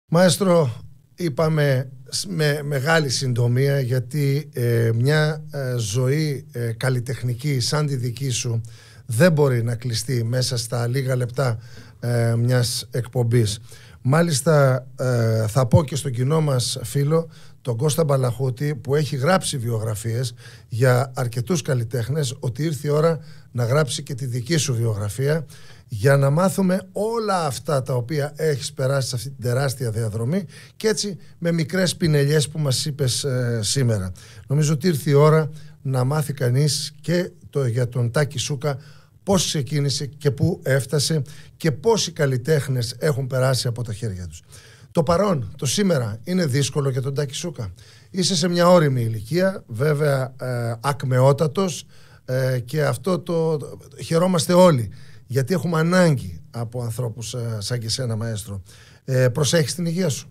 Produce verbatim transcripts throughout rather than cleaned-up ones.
Μαέστρο, είπαμε με μεγάλη συντομία γιατί ε, μια ε, ζωή ε, καλλιτεχνική σαν τη δική σου δεν μπορεί να κλειστεί μέσα στα λίγα λεπτά ε, μιας εκπομπής. Μάλιστα ε, θα πω και στον κοινό μας φίλο τον Κώστα Μπαλαχούτη, που έχει γράψει βιογραφίες για αρκετούς καλλιτέχνες, ότι ήρθε η ώρα να γράψει και τη δική σου βιογραφία, για να μάθουμε όλα αυτά τα οποία έχεις περάσει σε αυτή την τεράστια διαδρομή, και έτσι με μικρές πινελιές που μας είπες ε, σήμερα. Νομίζω ότι ήρθε η ώρα να μάθει κανείς και το, για τον Τάκη Σούκα, πώς ξεκίνησε και πού έφτασε και πόσοι καλλιτέχνες έχουν περάσει από τα χέρια τους. Το παρόν, το σήμερα, είναι δύσκολο για τον Τάκη Σούκα. Είσαι σε μια όριμη ηλικία, βέβαια ε, ακμεότατος, ε, και αυτό το, το χαιρόμαστε όλοι, γιατί έχουμε ανάγκη από ανθρώπους ε, σαν και εσένα, Μαέστρο. Ε, προσέχεις την υγεία σου?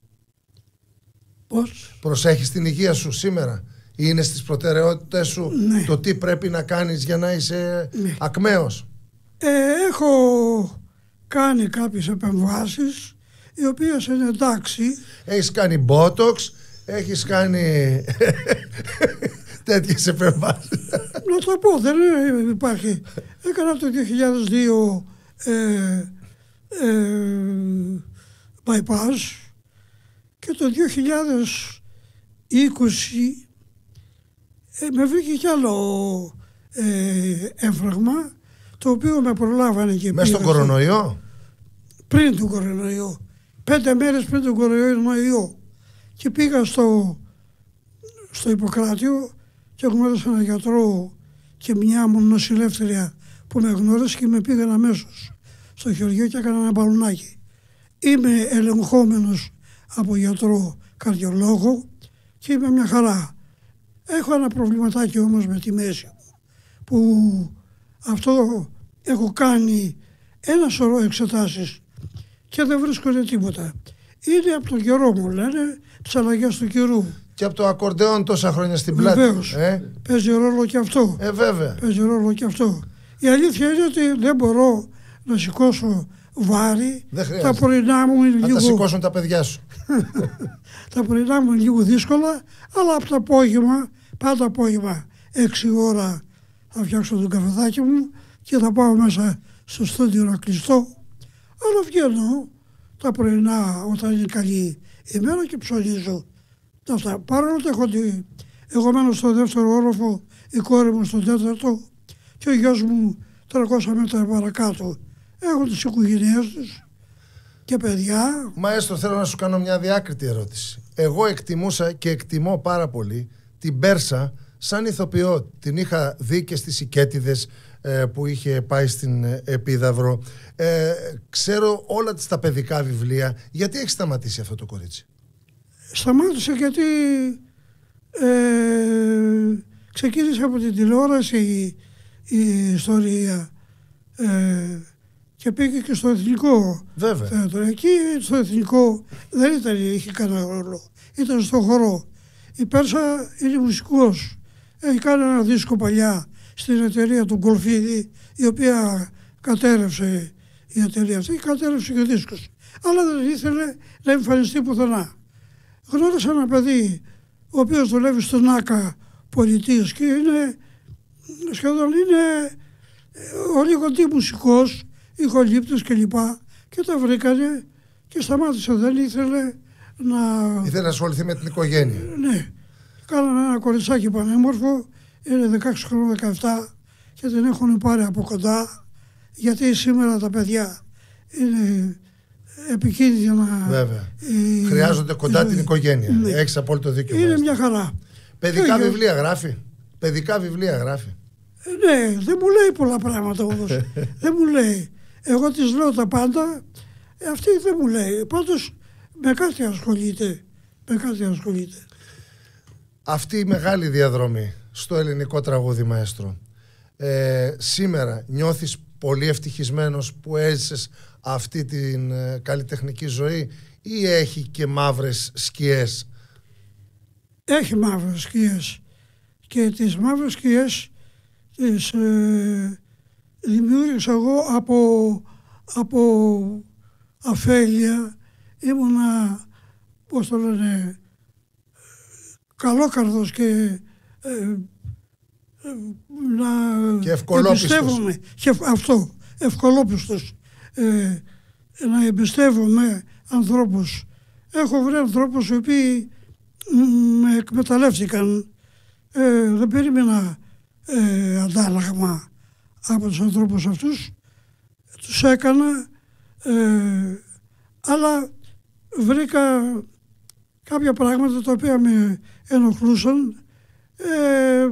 Πώς? Προσέχεις την υγεία σου σήμερα? Είναι στις προτεραιότητες σου, ναι, το τι πρέπει να κάνεις για να είσαι ναι. ακμαίος? Ε, έχω κάνει κάποιες επεμβάσεις οι οποίες είναι εντάξει. Έχεις κάνει botox, έχεις κάνει τέτοιες επεμβάσεις? Να το πω, δεν υπάρχει. Έκανα το δύο χιλιάδες δύο ε, ε, bypass και το δύο χιλιάδες είκοσι ε, με βρήκε κι άλλο ε, έμφραγμα, το οποίο με προλάβανε και μέσα στον κορονοϊό? Πριν τον κορονοϊό. Πέντε μέρες πριν τον κορονοϊό. Και πήγα στο, στο Ιπποκράτιο και γνώρισα έναν γιατρό και μια μου νοσηλεύτρια που με γνώρισε και με πήγαν αμέσως στο χωριό και έκανα ένα μπαλουνάκι. Είμαι ελεγχόμενος από γιατρό καρδιολόγο και είμαι μια χαρά. Έχω ένα προβληματάκι όμως με τη μέση μου, που αυτό έχω κάνει ένα σωρό εξετάσεις και δεν βρίσκονται τίποτα. Είναι από τον καιρό, μου λένε, τις αλλαγές του καιρού. Και από το ακορντεόν τόσα χρόνια στην πλάτη. Βεβαίως. Ε? Παίζει ρόλο και αυτό. Ε, βέβαια. Παίζει ρόλο και αυτό. Η αλήθεια είναι ότι δεν μπορώ να σηκώσω βάρη. Τα πρωινά μου είναι να λίγο... τα σηκώσουν τα παιδιά σου. Τα πρωινά μου είναι λίγο δύσκολα, αλλά από το απόγευμα, πάντα απόγευμα, έξι ώρα θα φτιάξω τον καφεδάκι μου και θα πάω μέσα στο στούντιο να κλειστώ. Αλλά βγαίνω τα πρωινά όταν είναι καλή ημέρα και ψωνίζω. Αυτά. Παρόλο που έχω, τη... εγώ μένω στο δεύτερο όροφο, η κόρη μου στο τέταρτο και ο γιος μου τριακόσια μέτρα παρακάτω. Έχουν τις οικογένειές τους και παιδιά. Μαέστρο, θέλω να σου κάνω μια διάκριτη ερώτηση. Εγώ εκτιμούσα και εκτιμώ πάρα πολύ την Πέρσα σαν ηθοποιό. Την είχα δει και στις Οικέτιδες ε, που είχε πάει στην ε, Επίδαυρο. Ε, ξέρω όλα τα παιδικά βιβλία. Γιατί έχει σταματήσει αυτό το κορίτσι? Σταμάτησε γιατί ε, ξεκίνησε από την τηλεόραση η, η ιστορία ε, και πήγε και στο εθνικό. Βέβαια. θέατρο. Εκεί στο εθνικό δεν ήταν, είχε κανένα ρόλο. Ήταν στο χορό. Η Πέρσα είναι μουσικός. Έχει κάνει ένα δίσκο παλιά στην εταιρεία του Γκολφίδη, η οποία κατέρευσε η εταιρεία αυτή και κατέρευσε και ο δίσκος. Αλλά δεν ήθελε να εμφανιστεί πουθενά. Γνώρισα ένα παιδί ο οποίος δουλεύει στον ΆΚΑ πολιτής και είναι σχεδόν είναι ο λιγοντή μουσικός, ηχολήπτης κλπ. Και τα βρήκανε και σταμάτησε, δεν ήθελε να... Ήθελε να ασχοληθεί με την οικογένεια. Ναι. Κάνανε ένα κοριτσάκι πανέμορφο, είναι δεκαέξι χρόνια, δεκαεπτά και την έχουν πάρει από κοντά, γιατί σήμερα τα παιδιά είναι επικίνδυνα. Βέβαια. Η... Χρειάζονται κοντά η... την οικογένεια. Ναι. Έχεις απόλυτο δίκιο. Είναι μια χαρά. Παιδικά και... βιβλία γράφει. Παιδικά βιβλία γράφει. Ναι, δεν μου λέει πολλά πράγματα όμως. Δεν μου λέει. Εγώ της λέω τα πάντα, αυτή δεν μου λέει. Πάντως με κάτι ασχολείται. Με κάτι ασχολείται. Αυτή η μεγάλη διαδρομή στο ελληνικό τραγούδι, Μαέστρο, ε, σήμερα νιώθεις πολύ ευτυχισμένος που έζησες αυτή την ε, καλλιτεχνική ζωή, ή έχει και μαύρες σκιές? Έχει μαύρες σκιές και τις μαύρες σκιές τις ε, δημιούργησα εγώ από, από αφέλεια ήμουνα, πώς το λένε, καλόκαρδος και ε, να και εμπιστεύομαι και αυτό, ευκολόπιστος, ε, να εμπιστεύομαι ανθρώπους. Έχω βρει ανθρώπους οι οποίοι με εκμεταλλεύτηκαν, ε, δεν περίμενα ε, αντάλλαγμα από τους ανθρώπους αυτούς, τους έκανα, ε, αλλά βρήκα κάποια πράγματα τα οποία με ενοχλούσαν. Ε,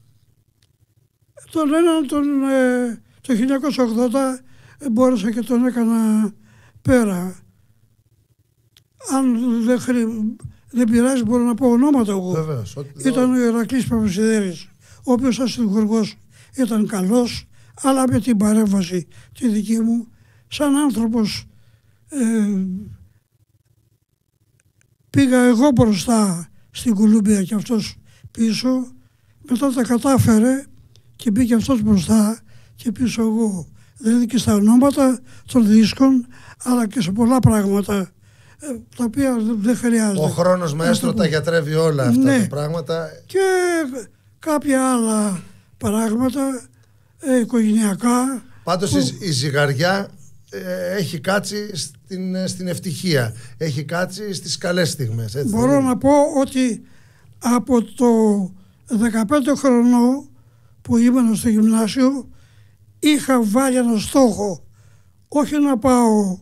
τον έναν τον, ε, το χίλια εννιακόσια ογδόντα ε, μπόρεσα και τον έκανα πέρα. Αν δεν, χρη... δεν πειράζει μπορώ να πω ονόματα εγώ. Βεβαίως, ότι... Ήταν ο Ηρακλής Παπασιδέρης, ο οποίος αστυνομικός ήταν καλός, αλλά με την παρέμβαση τη δική μου, σαν άνθρωπος, ε, πήγα εγώ μπροστά στην Κουλούμπια και αυτός πίσω, μετά τα κατάφερε και μπήκε αυτός μπροστά και πίσω εγώ. Δηλαδή και στα ονόματα των δίσκων, αλλά και σε πολλά πράγματα, ε, τα οποία δεν χρειάζεται. Ο χρόνος μαέστρο τα γιατρεύει όλα αυτά, ναι, τα πράγματα. Και κάποια άλλα πράγματα, ε, οικογενειακά. Πάντως που... η ζυγαριά ε, έχει κάτσει στην, στην ευτυχία, έχει κάτσει στις καλές στιγμές. Έτσι, μπορώ να πω ότι από το δεκαπέντε χρονών που ήμουν στο γυμνάσιο είχα βάλει ένα στόχο, όχι να πάω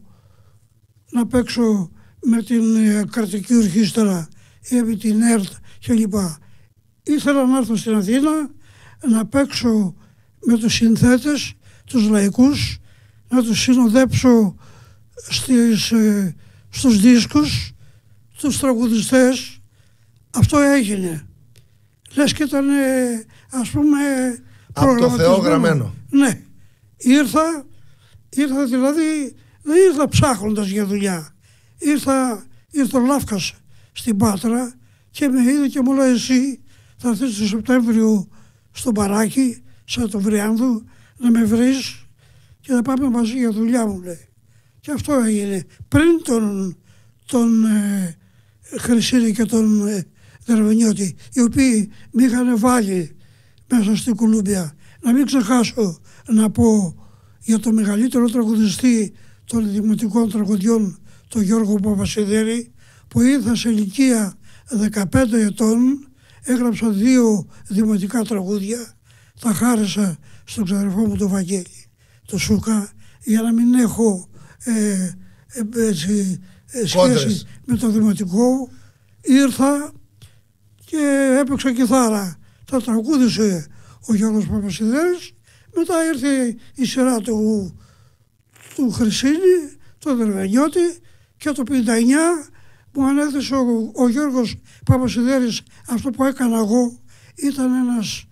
να παίξω με την ε, κρατική ορχήστρα ή με την ΕΡΤ κλπ. Ήθελα να έρθω στην Αθήνα να παίξω με τους συνθέτες, τους λαϊκούς, να τους συνοδέψω στις, ε, στους δίσκους, τους τραγουδιστές. Αυτό έγινε. Λες και ήταν, ε, ας πούμε, από το Θεό γραμμένο. Ναι. Ήρθα, ήρθα δηλαδή, δεν ήρθα ψάχνοντας για δουλειά. Ήρθα, ήρθα ο Λάφκας στην Πάτρα και με είδε και μου λέει εσύ θα έρθεις το Σεπτέμβριο στο μπαράκι σαν το Βριάνδου να με βρεις και θα πάμε μαζί για δουλειά, μου λέει. Και αυτό έγινε πριν τον, τον ε, Χρυσίδη και τον ε, Δερβενιώτη, οι οποίοι με είχαν βάλει μέσα στην Κουλούμπια. Να μην ξεχάσω να πω για το μεγαλύτερο τραγουδιστή των δημοτικών τραγουδιών, τον Γιώργο Παπασιδέρη, που ήρθα σε ηλικία δεκαπέντε ετών, έγραψα δύο δημοτικά τραγούδια, τα χάρισα στον ξαδερφό μου τον Βαγγέλη, τον Σούκα, για να μην έχω ε, ε, έτσι, ε, σχέση με το δημοτικό. Ήρθα και έπαιξα κιθάρα. Τα τραγούδισε ο Γιώργος Παπασιδέρης. Μετά ήρθε η σειρά του, του Χρυσίνη, του Δερβενιώτη, και το πενήντα εννιά μου ανέθεσε ο, ο Γιώργος Παπασιδέρης. Αυτό που έκανα εγώ ήταν ένας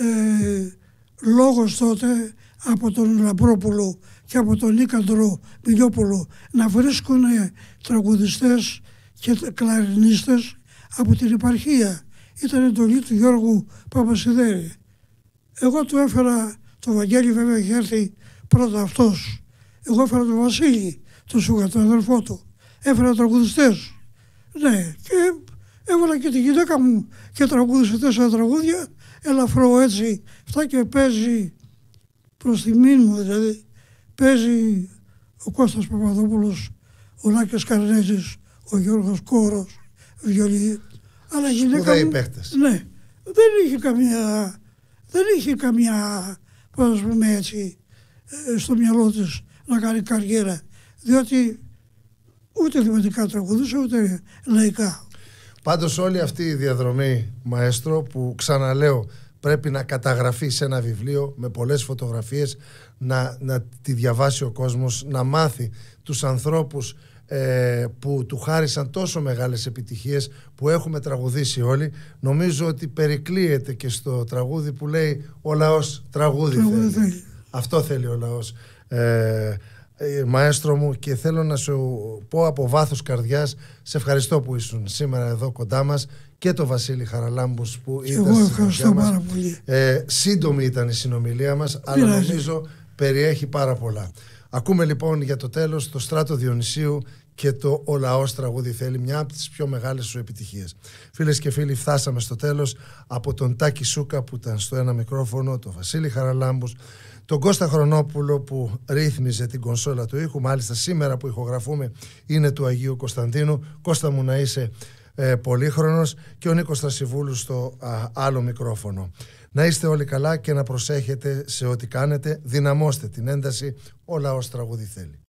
ε, λόγος τότε από τον Λαμπρόπουλο και από τον Νίκαντρο Μιλιόπουλο να βρίσκουν τραγουδιστές και κλαρινίστες από την επαρχία. Ήταν εντολή του Γιώργου Παπασιδέρη. Εγώ του έφερα, το Βαγγέλη βέβαια είχε έρθει πρώτα αυτός. Εγώ έφερα τον Βασίλη, τον Σούγα, τον αδερφό του. Έφερα τραγουδιστές. Ναι, και έβαλα και τη γυναίκα μου και τραγούδισε τέσσερα τραγούδια, ελαφρό έτσι. Αυτά και παίζει προς τιμήν μου, δηλαδή. Παίζει ο Κώστας Παπαδόπουλος, ο Λάκης Καρνέζης, ο Γιώργος Κόρος, βιολί. Αλλά η γυναίκα μου, ναι, δεν είχε καμία, δεν είχε καμία, πώς πούμε έτσι, στο μυαλό της να κάνει καριέρα, διότι ούτε δημοτικά τραγουδούσε, ούτε λαϊκά. Πάντως όλη αυτή η διαδρομή, μαέστρο, που ξαναλέω πρέπει να καταγραφεί σε ένα βιβλίο με πολλές φωτογραφίες, να, να τη διαβάσει ο κόσμος, να μάθει τους ανθρώπους ε, που του χάρισαν τόσο μεγάλες επιτυχίες, που έχουμε τραγουδήσει όλοι. Νομίζω ότι περικλείεται και στο τραγούδι που λέει ο λαός τραγούδι θέλει. θέλει. Αυτό θέλει ο λαός. Ε, ε, μαέστρο μου, και θέλω να σου πω από βάθος καρδιάς, σε ευχαριστώ που ήσουν σήμερα εδώ κοντά μας, και το Βασίλη Χαραλάμπους που ήταν στη ευχαριστώ μας. Πάρα πολύ. Ε, σύντομη ήταν η συνομιλία μας, αλλά νομίζω περιέχει πάρα πολλά. Ακούμε λοιπόν για το τέλος το Στράτο Διονυσίου και το «Ο λαός τραγούδι θέλει», μια από τις πιο μεγάλες σου επιτυχίες. Φίλες και φίλοι, φτάσαμε στο τέλος. Από τον Τάκη Σούκα που ήταν στο ένα μικρόφωνο, τον Βασίλη Χαραλάμπους, τον Κώστα Χρονόπουλο που ρύθμιζε την κονσόλα του ήχου. Μάλιστα σήμερα που ηχογραφούμε είναι του Αγίου Κωνσταντίνου. Κώστα μου, να είσαι ε, πολύχρονος. Και ο Νίκος Στρασιβούλου στο α, άλλο μικρόφωνο. Να είστε όλοι καλά και να προσέχετε σε ό,τι κάνετε. Δυναμώστε την ένταση. Ο λαός τραγούδι θέλει.